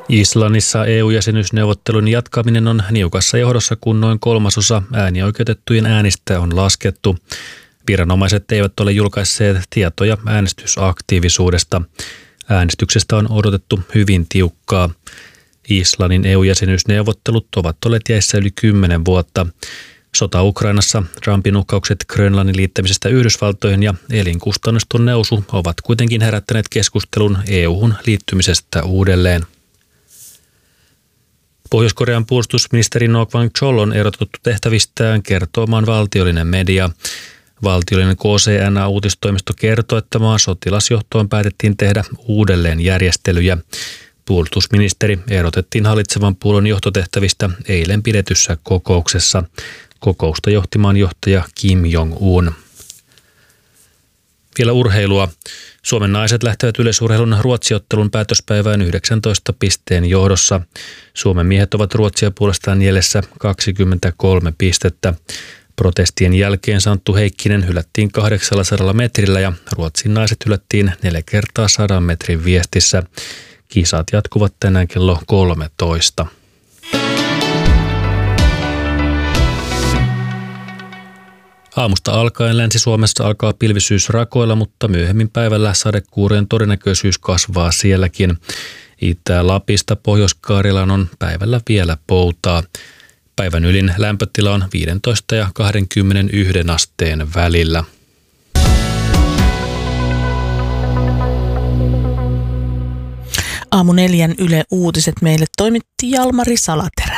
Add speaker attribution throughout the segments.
Speaker 1: Islannissa EU-jäsenyysneuvottelun jatkaminen on niukassa johdossa, kun noin 1/3 äänioikeutettujen äänistä on laskettu. Viranomaiset eivät ole julkaisseet tietoja äänestysaktiivisuudesta. Äänestyksestä on odotettu hyvin tiukkaa. Islannin EU-jäsenyysneuvottelut ovat olleet jäissä yli 10 vuotta. Sota Ukrainassa, Trumpin uhkaukset Grönlannin liittämisestä Yhdysvaltoihin ja elinkustannusten nousu ovat kuitenkin herättäneet keskustelun EU-hun liittymisestä uudelleen. Pohjois-Korean puolustusministeri No Kwang-chol on erotettu tehtävistään, kertoo maan valtiollinen media. Valtiollinen KCNA-uutistoimisto kertoo, että maan sotilasjohtoon päätettiin tehdä uudelleenjärjestelyjä. Puolustusministeri erotettiin hallitsevan puolueen johtotehtävistä eilen pidetyssä kokouksessa. Kokousta johti maan johtaja Kim Jong-un. Vielä urheilua. Suomen naiset lähtevät yleisurheilun Ruotsi-ottelun päätöspäivään 19 pisteen johdossa. Suomen miehet ovat Ruotsia puolestaan jäljessä 23 pistettä. Protestien jälkeen Santtu Heikkinen hylättiin 800 metrillä ja Ruotsin naiset hylättiin 4 kertaa 100 metrin viestissä. Kisat jatkuvat tänään kello 13. Aamusta alkaen Länsi-Suomessa alkaa pilvisyys rakoilla, mutta myöhemmin päivällä sadekuurien todennäköisyys kasvaa sielläkin. Itä-Lapista Pohjois-Karjalaan on päivällä vielä poutaa. Päivän ylin lämpötila on 15 ja 21 asteen välillä.
Speaker 2: Aamu4 Yle Uutiset meille toimitti Jalmari Salaterä.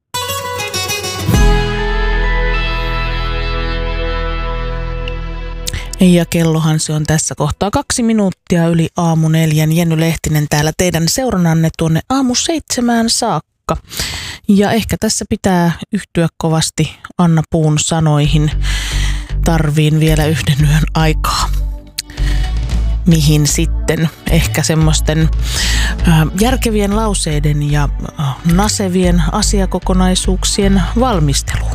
Speaker 2: Ja kellohan se on tässä kohtaa 2 minuuttia yli Aamu4. Jenny Lehtinen täällä teidän seurannanne tuonne aamu7 saakka. Ja ehkä tässä pitää yhtyä kovasti Anna Puun sanoihin. Tarviin vielä 1 yön aikaa. Mihin sitten? Ehkä semmoisten järkevien lauseiden ja nasevien asiakokonaisuuksien valmisteluun.